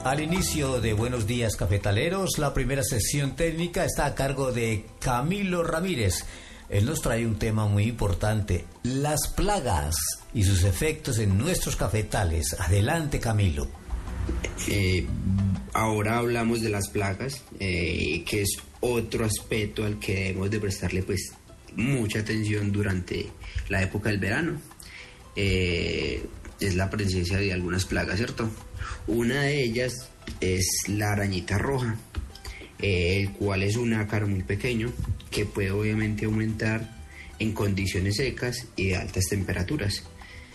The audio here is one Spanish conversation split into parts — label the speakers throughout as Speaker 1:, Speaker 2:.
Speaker 1: Al inicio de Buenos Días Cafetaleros, la primera sesión técnica está a cargo de Camilo Ramírez. Él nos trae un tema muy importante, las plagas y sus efectos en nuestros cafetales. Adelante, Camilo.
Speaker 2: Ahora hablamos de las plagas, que es otro aspecto al que debemos de prestarle pues mucha atención durante la época del verano. Es la presencia de algunas plagas, ¿cierto? Una de ellas es la arañita roja, el cual es un ácaro muy pequeño que puede obviamente aumentar en condiciones secas y de altas temperaturas.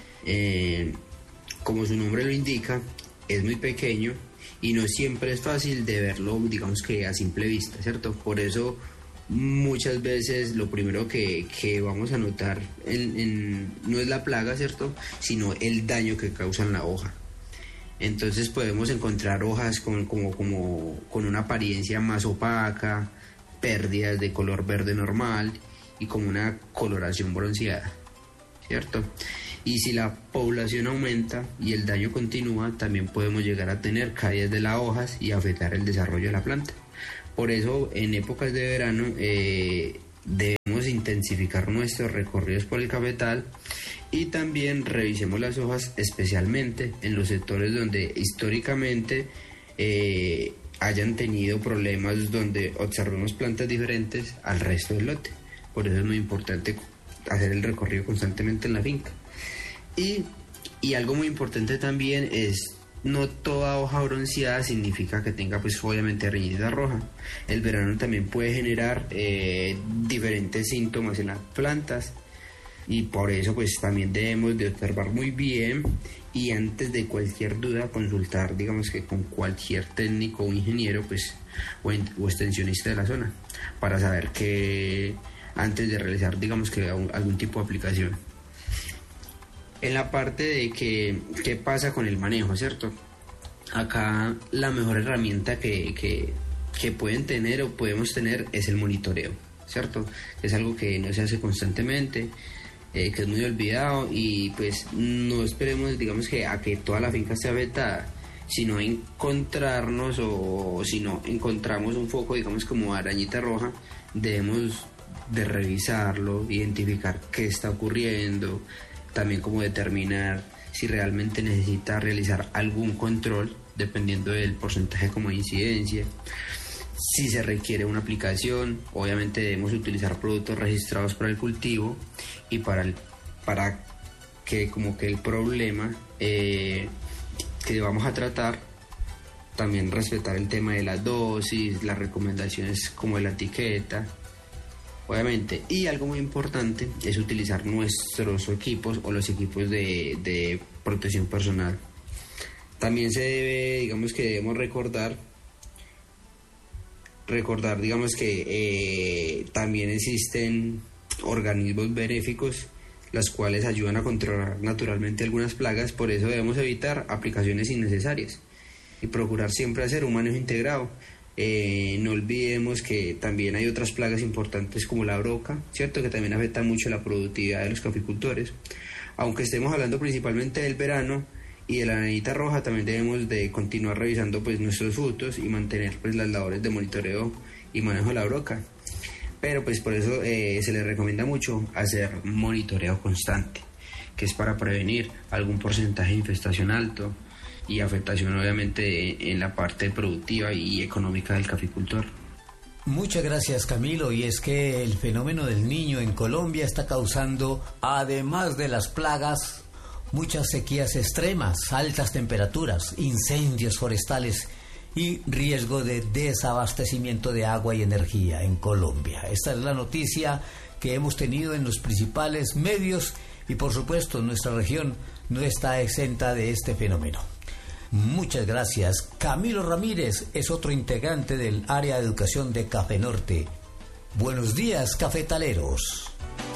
Speaker 2: Como su nombre lo indica, es muy pequeño y no siempre es fácil de verlo, digamos que a simple vista, ¿cierto? Por eso muchas veces lo primero que vamos a notar no es la plaga, ¿cierto?, sino el daño que causa en la hoja. Entonces podemos encontrar hojas con una apariencia más opaca, pérdidas de color verde normal y como una coloración bronceada, ¿cierto? Y si la población aumenta y el daño continúa, también podemos llegar a tener caídas de las hojas y afectar el desarrollo de la planta. Por eso, en épocas de verano, debemos intensificar nuestros recorridos por el cafetal y también revisemos las hojas, especialmente en los sectores donde históricamente hayan tenido problemas, donde observemos plantas diferentes al resto del lote. Por eso es muy importante hacer el recorrido constantemente en la finca. Y algo muy importante también es, no toda hoja bronceada significa que tenga pues obviamente arañita roja. El verano también puede generar diferentes síntomas en las plantas y por eso pues también debemos de observar muy bien y antes de cualquier duda consultar, digamos que con cualquier técnico o ingeniero pues o extensionista de la zona para saber que antes de realizar, digamos que algún tipo de aplicación. En la parte de qué pasa con el manejo, ¿cierto? Acá la mejor herramienta que pueden tener o podemos tener es el monitoreo, ¿cierto? Es algo que no se hace constantemente, que es muy olvidado y pues no esperemos, digamos que a que toda la finca esté afectada, sino encontrarnos o si no encontramos un foco, digamos como arañita roja, debemos de revisarlo, identificar qué está ocurriendo, también como determinar si realmente necesita realizar algún control, dependiendo del porcentaje como de incidencia. Si se requiere una aplicación, obviamente debemos utilizar productos registrados para el cultivo y para que como que el problema que vamos a tratar, también respetar el tema de las dosis, las recomendaciones como de la etiqueta, obviamente. Y algo muy importante es utilizar nuestros equipos o los equipos de protección personal. También se debe, digamos que debemos recordar, digamos que también existen organismos benéficos, las cuales ayudan a controlar naturalmente algunas plagas. Por eso debemos evitar aplicaciones innecesarias y procurar siempre hacer un manejo integrado. No olvidemos que también hay otras plagas importantes como la broca, ¿cierto?, que también afecta mucho la productividad de los caficultores. Aunque estemos hablando principalmente del verano y de la arañita roja, también debemos de continuar revisando pues nuestros frutos y mantener pues las labores de monitoreo y manejo de la broca. Pero pues por eso se les recomienda mucho hacer monitoreo constante, que es para prevenir algún porcentaje de infestación alto y afectación obviamente en la parte productiva y económica del caficultor.
Speaker 1: Muchas gracias, Camilo. Y es que el fenómeno del Niño en Colombia está causando, además de las plagas, muchas sequías extremas, altas temperaturas, incendios forestales y riesgo de desabastecimiento de agua y energía en Colombia. Esta es la noticia que hemos tenido en los principales medios y por supuesto nuestra región no está exenta de este fenómeno. Muchas gracias. Camilo Ramírez es otro integrante del área de educación de Café Norte. Buenos días, cafetaleros.